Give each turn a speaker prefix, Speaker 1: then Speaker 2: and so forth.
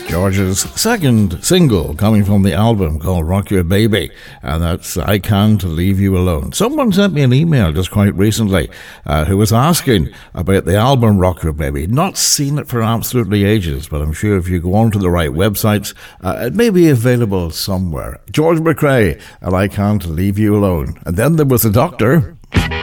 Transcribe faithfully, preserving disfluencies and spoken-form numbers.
Speaker 1: George's second single coming from the album called Rock Your Baby, and that's I Can't Leave You Alone. Someone sent me an email just quite recently uh, who was asking about the album Rock Your Baby. Not seen it for absolutely ages, but I'm sure if you go on to the right websites, uh, it may be available somewhere. George McRae and I Can't Leave You Alone. And then there was the Doctor.